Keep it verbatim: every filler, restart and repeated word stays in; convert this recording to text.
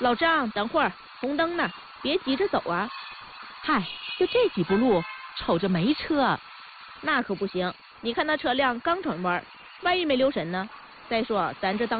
老张，等会儿，红灯呢，别急着走啊。 嗨，就这几步路，瞅着没车。 那可不行，你看那车辆刚转弯，万一没留神呢？再说咱这当。